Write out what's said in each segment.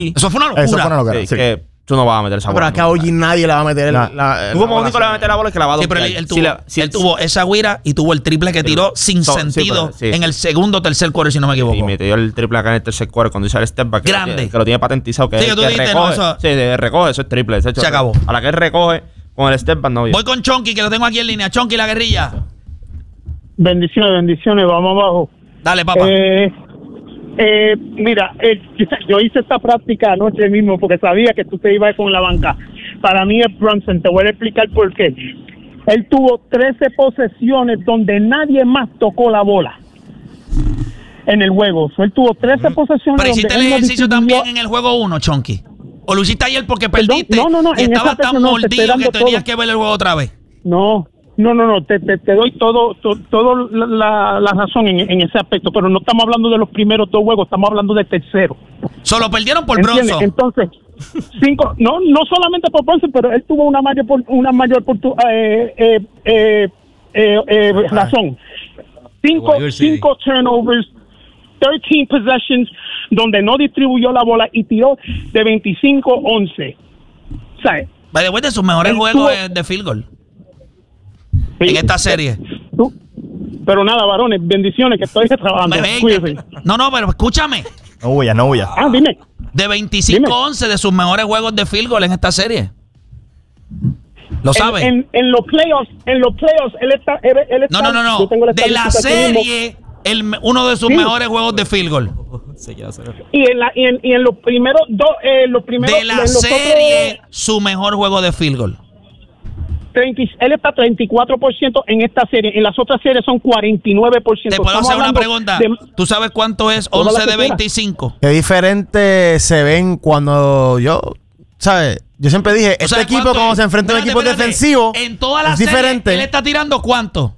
Eso fue una locura. Eso fue una locura. Sí. Que tú no vas a meter esa bola. Pero acá hoy nadie la va a meter. Tú como único le vas a meter la bola es que la va a Sí, pero él tuvo esa guira y tuvo el triple que tiró sin sentido en el segundo o tercer quarter, si no me equivoco. Y metió el triple acá en el tercer quarter cuando hizo el step back. Grande. Que lo tiene patentizado. Que, Sí, que tú dijiste, recoge, no, eso... Sí, recoge, eso es triple. Se acabó. A la que él recoge con el step back, no. Voy con Chonky, que lo tengo aquí en línea. Chonky, la guerrilla. Bendiciones, vamos abajo. Dale, papá. Mira, yo hice esta práctica anoche mismo porque sabía que tú te ibas con la banca. Para mí es Brunson, te voy a explicar por qué. Él tuvo 13 posesiones donde nadie más tocó la bola en el juego. Él tuvo 13 posesiones. Pero hiciste el ejercicio también en el juego 1, Chonky. ¿O lo hiciste ayer porque perdiste? No, y estabas tan mordido que tenías que ver el juego otra vez. No, te doy todo la razón en ese aspecto, pero no estamos hablando de los primeros 2 juegos, estamos hablando del tercero. Solo perdieron por Bronson. Entonces, 5, no solamente por Bronson, pero él tuvo una mayor razón. 5 turnovers, 13 possessions, donde no distribuyó la bola y tiró de 25-11. ¿Sabes? Después de sus mejores juegos de field goal. En esta serie. Pero nada, varones, bendiciones, que estoy trabajando. No, pero escúchame. No huyas. Dime. De 25-11 de sus mejores juegos de field goal en esta serie. ¿Lo sabes? En los playoffs, él está... No. De la serie, uno de sus mejores juegos de field goal. Y en los primeros 2... de la serie, su mejor juego de field goal. Él está 34% en esta serie. En las otras series son 49%. Te puedo hacer una pregunta. ¿Tú sabes cuánto es 11 de 25? Qué diferente se ven cuando ¿sabes? Yo siempre dije, este equipo cuando se enfrenta a un equipo defensivo en todas las series, diferente. Él está tirando ¿cuánto?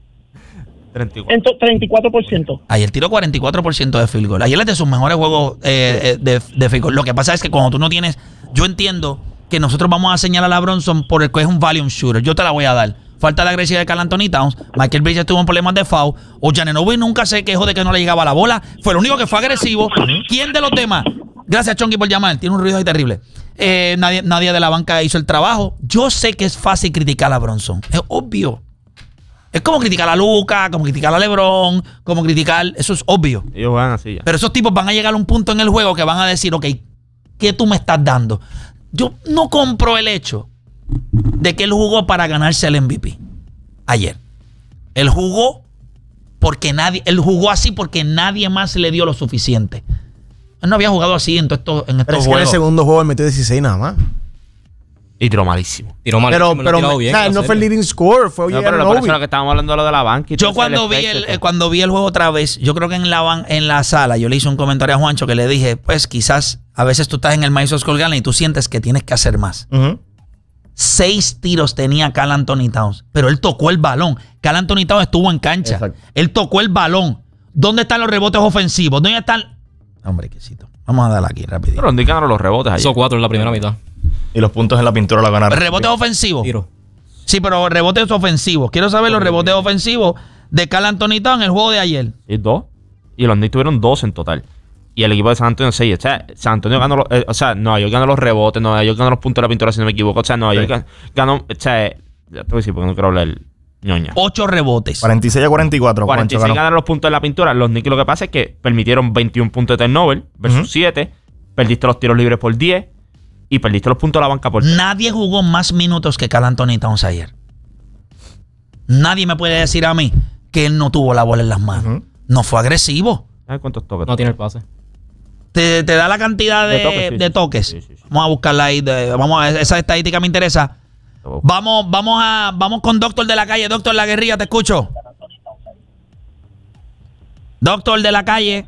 34%. Ayer tiró 44% de field goal. Ayer es de sus mejores juegos de field goal. Lo que pasa es que cuando tú no tienes... Yo entiendo que nosotros vamos a señalar a Bronson por el que es un volume shooter. Yo te la voy a dar. Falta de agresividad de Karl Anthony Towns. Michael Bridges tuvo problemas de foul. O Ginobili nunca se quejó de que no le llegaba la bola. Fue el único que fue agresivo. ¿Quién de los demás? Gracias, Chonky, por llamar. Tiene un ruido ahí terrible. Nadie de la banca hizo el trabajo. Yo sé que es fácil criticar a Bronson. Es obvio. Es como criticar a Luka, como criticar a LeBron, como criticar... Eso es obvio. Ellos van así ya. Pero esos tipos van a llegar a un punto en el juego que van a decir, ok, ¿qué tú me estás dando? Yo no compro el hecho de que él jugó para ganarse el MVP ayer. Él jugó así porque nadie más le dio lo suficiente. Él no había jugado así en estos Pero es que juegos. en el segundo juego él metió 16 nada más. Y tiró malísimo. Pero bien, no fue el leading score, fue pero por eso es lo que estábamos hablando de lo de la banca. Yo cuando vi el juego otra vez, yo creo que en la sala, yo le hice un comentario a Juancho que le dije, pues quizás a veces tú estás en el Madison Square Garden y tú sientes que tienes que hacer más. 6 tiros tenía Karl Anthony Towns, pero él tocó el balón. Karl Anthony Towns estuvo en cancha. Exacto. Él tocó el balón. ¿Dónde están los rebotes ofensivos? ¿Dónde están? Hombre, quesito. Vamos a darle aquí rapidito. Pero indican los rebotes ahí. Hizo 4 en la primera mitad. Y los puntos en la pintura la ganaron. ¿Rebotes ofensivos? Tiro. Sí, pero rebotes ofensivos. Quiero saber los rebotes ofensivos de Karl Anthony Towns en el juego de ayer. Y 2. Y los Knicks tuvieron 2 en total. Y el equipo de San Antonio 6. O sea, San Antonio ganó Nueva York ganó los rebotes, Nueva York ganó los puntos de la pintura, si no me equivoco. O sea, Nueva York ganó. O sea, ya te voy a decir porque no quiero hablar ñoña. 8 rebotes. 46 a 44. 46 ganaron los puntos de la pintura. Los Knicks lo que pasa es que permitieron 21 puntos de turnover versus 7. Perdiste los tiros libres por 10. Y perdiste los puntos de la banca por 3. Nadie jugó más minutos que Karl Anthony Towns ayer. Nadie me puede decir a mí que él no tuvo la bola en las manos. No fue agresivo. ¿Sabes cuántos toques? No tiene el pase. Te da la cantidad de toques. Sí. Vamos a buscarla ahí. Esa estadística me interesa. Vamos con Doctor de la Calle. Doctor La Guerrilla, te escucho. Doctor de la Calle.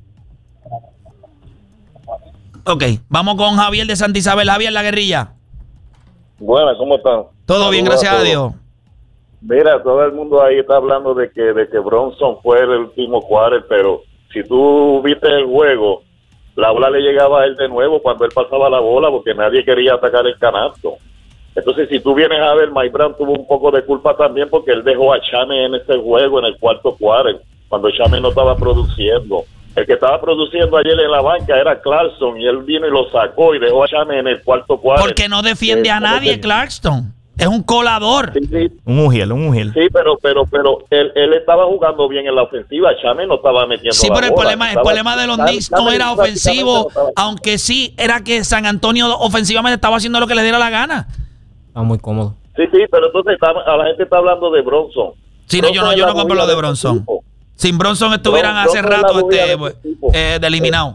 Ok, vamos con Javier de Santa Isabel. Javier La Guerrilla. Buenas, ¿cómo están? Todo bien, gracias a Dios. Mira, todo el mundo ahí está hablando de que Bronson fue el último quarter, pero si tú viste el juego, la bola le llegaba a él de nuevo cuando él pasaba la bola porque nadie quería atacar el canasto. Entonces, si tú vienes a ver, Mike Brown tuvo un poco de culpa también porque él dejó a Chame en ese juego en el cuarto quarter, cuando Chame no estaba produciendo. El que estaba produciendo ayer en la banca era Clarkson y él vino y lo sacó y dejó a Chame en el cuarto cuadro. Porque no defiende a nadie, Clarkson. Es un colador. Sí. Un Ujiel. Sí, pero él estaba jugando bien en la ofensiva. Chame no estaba metiendo Sí, la pero bola. el problema de los Knicks no era ofensivo, aunque sí era que San Antonio ofensivamente estaba haciendo lo que le diera la gana. Está muy cómodo. Sí, pero entonces a la gente está hablando de Bronson. Sí, yo no compro lo de Bronson. Sin Bronson estuvieran hace rato eliminados.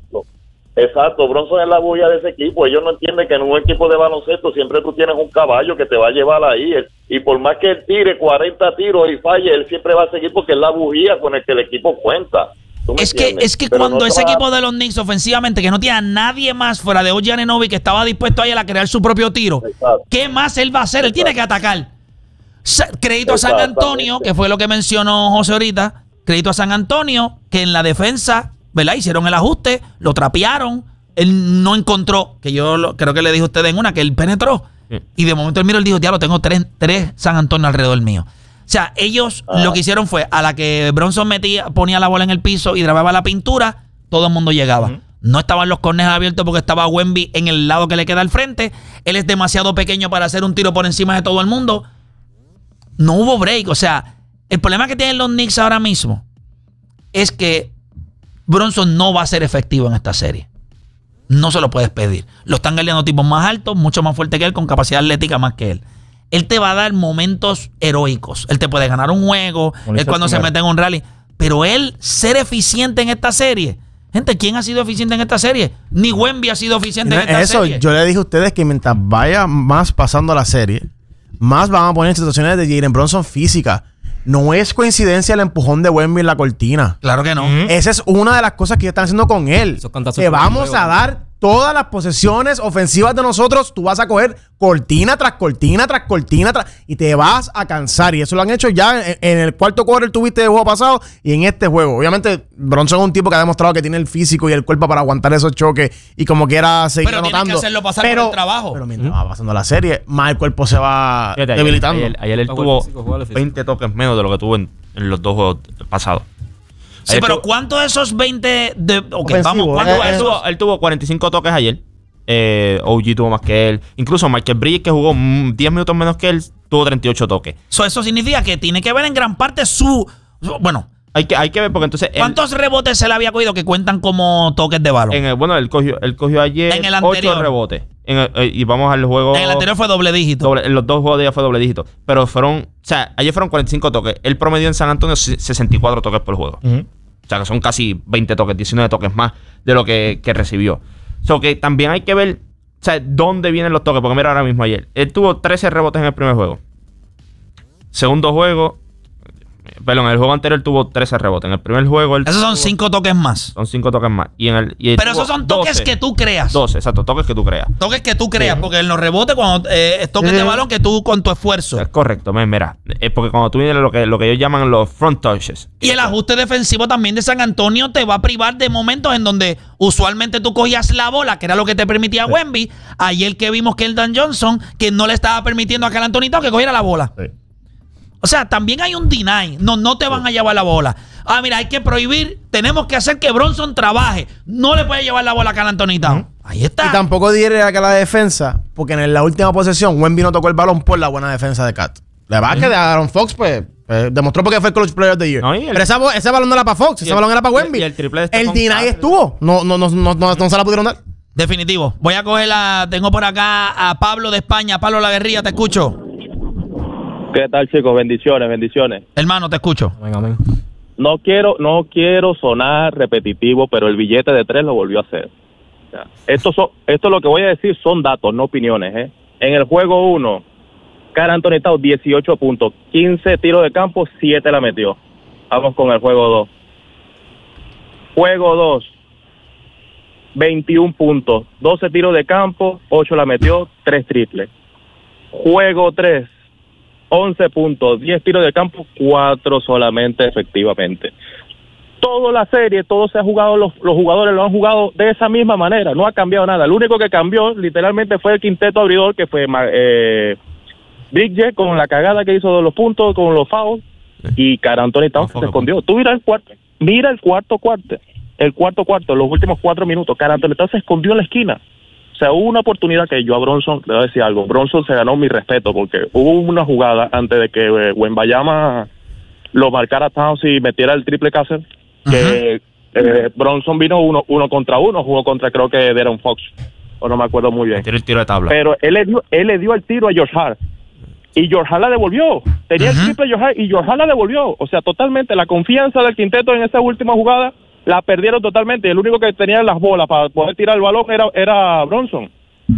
Exacto, Bronson es la bulla de ese equipo. Ellos no entienden que en un equipo de baloncesto siempre tú tienes un caballo que te va a llevar ahí. Y por más que él tire 40 tiros y falle, él siempre va a seguir porque es la bujía con el que el equipo cuenta. Es que cuando ese equipo de los Knicks ofensivamente, que no tiene a nadie más fuera de OG Anunoby, que estaba dispuesto ahí a crear su propio tiro, ¿qué más él va a hacer? Él tiene que atacar. Crédito a San Antonio, que fue lo que mencionó José ahorita. Crédito a San Antonio, que en la defensa, ¿verdad? Hicieron el ajuste, lo trapearon. Él no encontró, que yo creo que le dije a ustedes en una, que él penetró. Y de momento él miró y dijo, diablo, tengo tres San Antonio alrededor mío. O sea, ellos lo que hicieron fue, a la que Bronson ponía la bola en el piso y grababa la pintura, todo el mundo llegaba. No estaban los corners abiertos porque estaba Wemby en el lado que le queda al frente. Él es demasiado pequeño para hacer un tiro por encima de todo el mundo. No hubo break. O sea, el problema que tienen los Knicks ahora mismo es que Bronson no va a ser efectivo en esta serie. No se lo puedes pedir. Lo están galeando tipos más altos, mucho más fuertes que él, con capacidad atlética más que él. Él te va a dar momentos heroicos. Él te puede ganar un juego, él cuando se mete en un rally. Pero él ser eficiente en esta serie. Gente, ¿quién ha sido eficiente en esta serie? Ni Wemby ha sido eficiente en esta serie. Yo le dije a ustedes que mientras vaya más pasando la serie, más van a poner situaciones de Jalen Bronson física. No es coincidencia el empujón de Wemby en la cortina. Claro que no. Esa es una de las cosas que están haciendo con él. Te vamos a dar todas las posesiones ofensivas de nosotros. Tú vas a coger cortina tras cortina tras cortina y te vas a cansar. Y eso lo han hecho ya en el cuarto quarter. Tuviste el juego pasado y en este juego. Obviamente, Bronson es un tipo que ha demostrado que tiene el físico y el cuerpo para aguantar esos choques y como quiera seguir anotando. Pero tiene que hacerlo pasar por el trabajo. Pero mientras va pasando la serie, más el cuerpo se va debilitando. Ayer él tuvo 20 toques menos de lo que tuvo en los dos juegos pasados. Sí, pero ¿cuántos de esos 20 él tuvo 45 toques ayer. OG tuvo más que él. Incluso Michael Bridges, que jugó 10 minutos menos que él, tuvo 38 toques. Eso significa que tiene que ver en gran parte bueno, hay que ver porque entonces ¿cuántos rebotes se le había cogido que cuentan como toques de balón? Él cogió ayer en el anterior 8 rebotes. Y vamos al juego. En el anterior fue doble dígito. En los dos juegos de ella fue doble dígito. Pero ayer fueron 45 toques. Él promedió en San Antonio 64 toques por juego. O sea, que son casi 20 toques, 19 toques más de lo que recibió. Que también hay que ver, dónde vienen los toques. Porque mira, ahora mismo ayer, él tuvo 13 rebotes en el primer juego. Segundo juego, en el juego anterior tuvo 13 rebotes. En el primer juego esos son 5 toques más. Son 5 toques más. Pero esos son toques 12, que tú creas. 12, exacto, toques que tú creas. Toques que tú creas, porque en los rebotes cuando toques de balón que tú con tu esfuerzo. Es correcto, mira. Es porque cuando tú vienes lo que ellos llaman los front touches. Y el ajuste defensivo también de San Antonio te va a privar de momentos en donde usualmente tú cogías la bola, que era lo que te permitía Wemby. Ayer que vimos que Keldon Johnson, que no le estaba permitiendo a Karl Anthony Towns que cogiera la bola. Sí. O sea, también hay un deny. No te van a llevar la bola. Mira, hay que prohibir. Tenemos que hacer que Bronson trabaje. No le puede llevar la bola a Karl Anthony Towns. Ahí está. Y tampoco diré que la defensa, porque en la última posesión Wemby no tocó el balón por la buena defensa de Cat. La verdad que de Aaron Fox, pues, demostró porque fue el Clutch Player of the Year. Pero ese balón no era para Fox, ese balón era para Wemby. El deny estuvo. No se la pudieron dar. Definitivo. Voy a coger tengo por acá a Pablo de España. Pablo La Guerrilla, te escucho. ¿Qué tal, chicos? Bendiciones. Hermano, te escucho. Amén. No quiero sonar repetitivo, pero el billete de 3 lo volvió a hacer. O sea, esto lo que voy a decir son datos, no opiniones. En el juego 1, Karl Anthony Towns 18 puntos, 15 tiros de campo, 7 la metió. Vamos con el juego 2. Juego 2, 21 puntos, 12 tiros de campo, 8 la metió, 3 triples. Juego 3, 11 puntos, 10 tiros de campo, 4 solamente efectivamente. Toda la serie, todo se ha jugado, los jugadores lo han jugado de esa misma manera, no ha cambiado nada. Lo único que cambió literalmente fue el quinteto abridor, que fue Bridges con la cagada que hizo de los puntos, con los fouls, y Karl Anthony Towns se escondió. Tú mira el cuarto cuarto. el cuarto, los últimos 4 minutos, Karl Anthony Towns se escondió en la esquina. O sea, hubo una oportunidad que yo a Bronson, le voy a decir algo, Bronson se ganó mi respeto porque hubo una jugada antes de que Wembanyama lo marcara a Towns y metiera el triple Castle, que Bronson vino uno contra uno, jugó contra creo que De'Aaron Fox, o no me acuerdo muy bien. El tiro de tabla. Pero él le dio el tiro a George Hart y George Hart la devolvió. Tenía el triple George Hart y George Hart la devolvió. O sea, totalmente la confianza del quinteto en esa última jugada la perdieron totalmente. Y el único que tenía las bolas para poder tirar el balón era Bronson.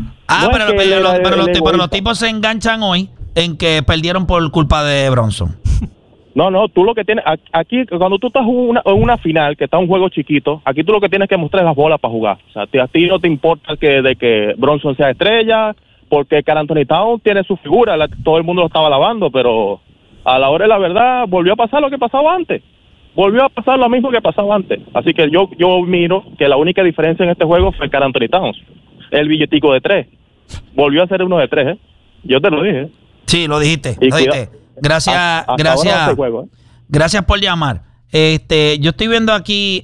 Pero los tipos se enganchan hoy en que perdieron por culpa de Bronson. No, tú lo que tienes aquí, cuando tú estás en una final, que está un juego chiquito, aquí tú lo que tienes que mostrar es las bolas para jugar. O sea, a ti no te importa de que Bronson sea estrella, porque Karl Anthony Towns tiene su figura, todo el mundo lo estaba alabando, pero a la hora de la verdad volvió a pasar lo que pasaba antes. Volvió a pasar lo mismo que pasaba antes. Así que yo miro que la única diferencia en este juego fue Karl Anthony Towns. El billetico de 3. Volvió a ser uno de 3, Yo te lo dije. Sí, lo dijiste. Gracias por llamar. Yo estoy viendo aquí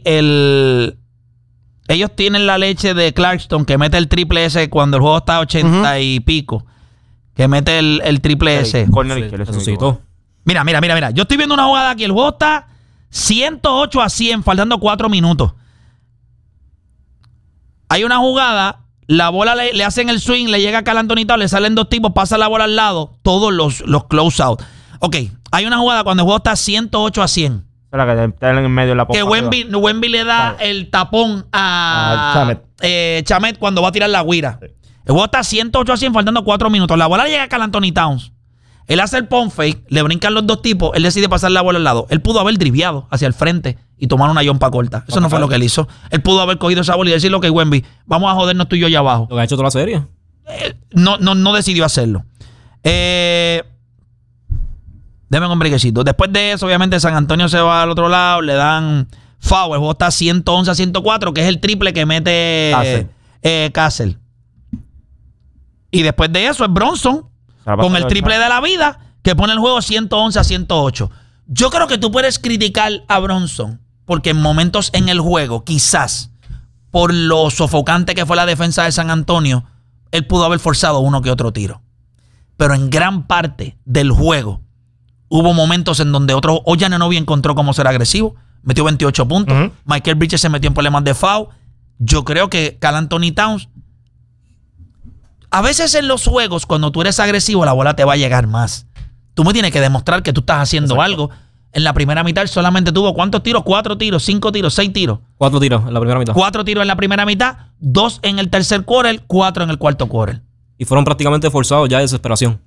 ellos tienen la leche de Clarkson que mete el triple S cuando el juego está a 80 y pico. Que mete el triple S. Mira. Yo estoy viendo una jugada aquí. El juego está 108-100, faltando 4 minutos. Hay una jugada, la bola le hacen el swing, le llega a Karl Anthony Towns, le salen 2 tipos, pasa la bola al lado, todos los close out. Ok, hay una jugada cuando el juego está 108-100. Que Wemby le da el tapón a Chamet cuando va a tirar la guira. Sí. El juego está 108-100, faltando 4 minutos. La bola llega a Karl Anthony Towns. Él hace el pump fake, le brincan los 2 tipos, él decide pasar la bola al lado. Él pudo haber driviado hacia el frente y tomar una yompa corta. Eso no fue lo que él hizo. Él pudo haber cogido esa bola y decirle, ok, Wemby, vamos a jodernos tú y yo allá abajo. ¿Lo que ha hecho toda la serie? No decidió hacerlo. Deme un brequecito. Después de eso, obviamente, San Antonio se va al otro lado, le dan foul. El juego está 111-104, que es el triple que mete Castle. Y después de eso es Bronson con el triple de la vida que pone el juego 111-108. Yo creo que tú puedes criticar a Bronson porque en momentos en el juego, quizás por lo sofocante que fue la defensa de San Antonio, él pudo haber forzado uno que otro tiro. Pero en gran parte del juego hubo momentos en donde OG Anunoby encontró cómo ser agresivo, metió 28 puntos. Michael Bridges se metió en problemas de foul. Yo creo que Karl Anthony Towns, a veces en los juegos, cuando tú eres agresivo, la bola te va a llegar más. Tú me tienes que demostrar que tú estás haciendo algo. En la primera mitad solamente tuvo ¿cuántos tiros? 4 tiros, 5 tiros, 6 tiros. 4 tiros en la primera mitad. 4 tiros en la primera mitad, 2 en el tercer quarter, 4 en el cuarto quarter. Y fueron prácticamente forzados ya de desesperación.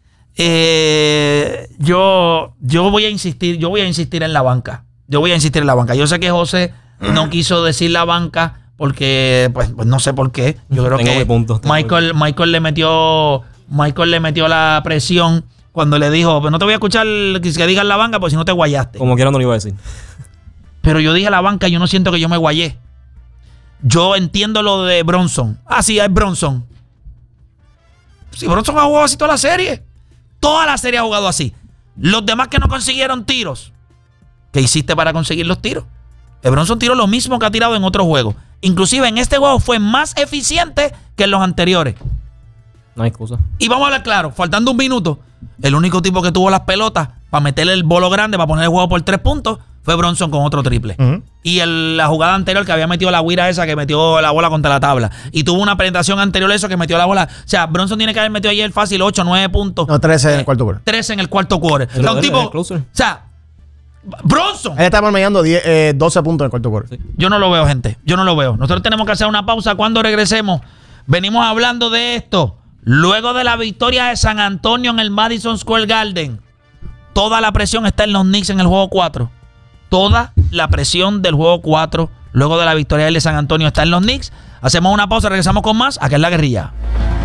Yo voy a insistir en la banca. Yo sé que José no quiso decir la banca porque, pues no sé por qué. Yo creo que Michael le metió la presión cuando le dijo, pues no te voy a escuchar que digas la banca, porque si no te guayaste. Como quiera no lo iba a decir. Pero yo dije la banca y yo no siento que yo me guayé. Yo entiendo lo de Bronson. Sí, es Bronson. Si Bronson ha jugado así toda la serie. Toda la serie ha jugado así. Los demás que no consiguieron tiros, ¿qué hiciste para conseguir los tiros? Bronson tiró lo mismo que ha tirado en otros juegos. Inclusive en este juego fue más eficiente que en los anteriores. No hay excusa. Y vamos a hablar claro, faltando un minuto, el único tipo que tuvo las pelotas para meterle el bolo grande, para poner el juego por 3 puntos, fue Bronson con otro triple. Y la jugada anterior que había metido la guira esa, que metió la bola contra la tabla. Y tuvo una penetración anterior eso que metió la bola. O sea, Bronson tiene que haber metido ayer fácil 8, 9 puntos. No, 13 en el cuarto quarter. 13 en el cuarto quarter. O sea, un tipo... O sea, Bronson. Él está promediando 12 puntos en el cuarto quarter. Sí. Yo no lo veo, gente. Yo no lo veo. Nosotros tenemos que hacer una pausa. Cuando regresemos, venimos hablando de esto. Luego de la victoria de San Antonio en el Madison Square Garden, toda la presión está en los Knicks en el juego 4. Toda la presión del juego 4, luego de la victoria de San Antonio, está en los Knicks. Hacemos una pausa, regresamos con más. Acá en La Guerrilla.